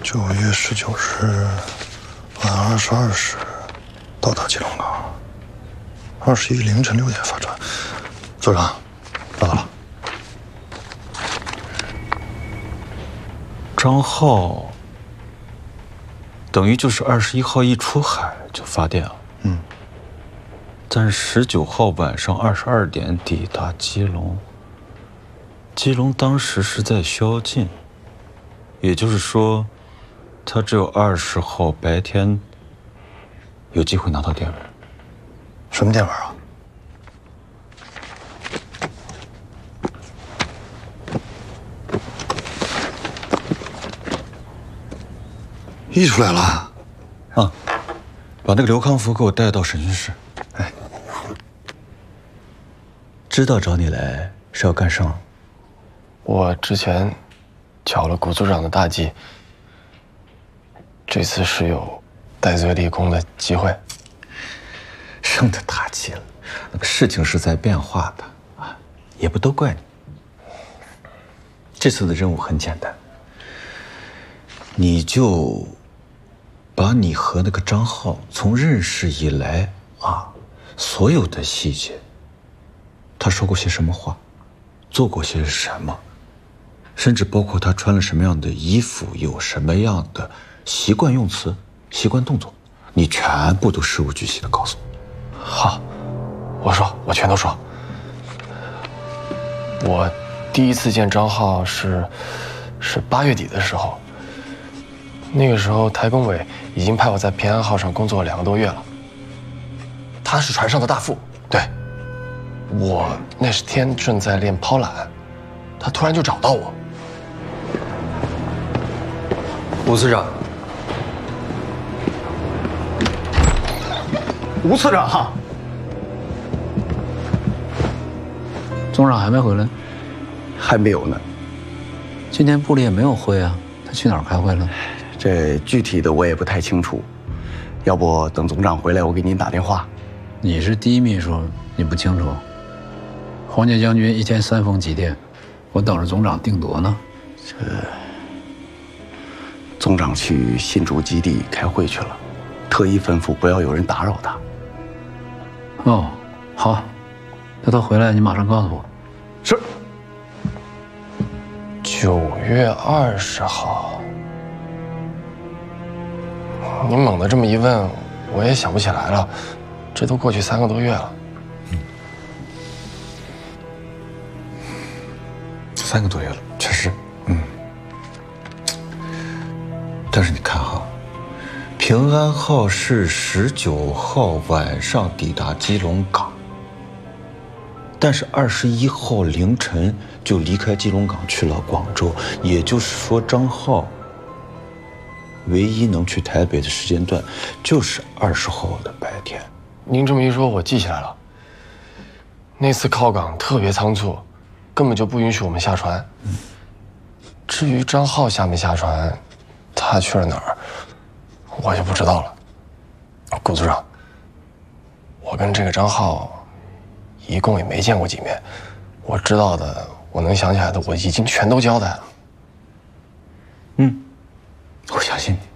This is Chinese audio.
9月19日晚22时到达吉隆港，21凌晨6点发船。组长，报道了。 张浩等于就是21号一出海就发电了。但是19号晚上22点抵达基隆。基隆当时是在宵禁，也就是说，他只有20号白天有机会拿到电文。 什么电文啊？溢出来了。 啊，把那个刘康福给我带到审讯室。 哎， 知道找你来是要干什么？ 我之前缴了谷组长的大计，这次是有戴罪立功的机会。 升的大气了，那个事情是在变化的啊，也不都怪你。这次的任务很简单，你就把你和那个张浩从认识以来啊，所有的细节，他说过些什么话，做过些什么，甚至包括他穿了什么样的衣服，有什么样的习惯用词、习惯动作，你全部都事无巨细的告诉我。 好，我全都说。我第一次见张浩是8月底的时候，那个时候台工委已经派我在平安号上工作2个多月了。他是船上的大副，对。我那天正在练抛缆，他突然就找到我。 吴次长， 吴次长， 总长还没回来？ 还没有呢。 今天部里也没有会啊，他去哪儿开会了？ 这具体的我也不太清楚，要不等总长回来，我给您打电话。 你是第一秘书，你不清楚？黄家将军1天3封急电，我等着总长定夺呢。 总长去新竹基地开会去了，特意吩咐不要有人打扰他。 哦，好，等他回来你马上告诉我。 是。 9月20号，你猛地这么一问，我也想不起来了。这都过去3个多月了。 3个多月了，确实，但是你看哈，平安号是19号晚上抵达基隆港，但是21号凌晨就离开基隆港去了广州，也就是说，张浩唯一能去台北的时间段就是20号的白天。 您这么一说，我记起来了。那次靠港特别仓促，根本就不允许我们下船。至于张浩下没下船，他去了哪儿，我就不知道了。谷组长，我跟这个张浩一共也没见过几面，我知道的，我能想起来的，我已经全都交代了。 我相信你。